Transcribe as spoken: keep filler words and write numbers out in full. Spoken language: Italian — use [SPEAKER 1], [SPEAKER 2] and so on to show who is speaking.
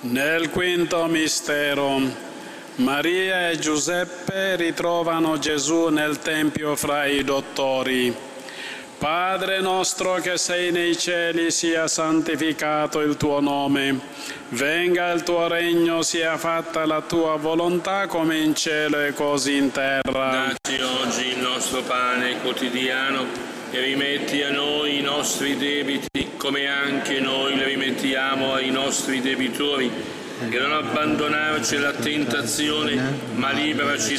[SPEAKER 1] Nel quinto mistero, Maria e Giuseppe ritrovano Gesù nel Tempio fra i dottori. Padre nostro che sei nei cieli, sia santificato il tuo nome. Venga il tuo regno, sia fatta la tua volontà come in cielo e così in terra.
[SPEAKER 2] Dacci oggi il nostro pane quotidiano e rimetti a noi i nostri debiti come anche noi li rimettiamo ai nostri debitori. E non abbandonarci alla tentazione, ma liberaci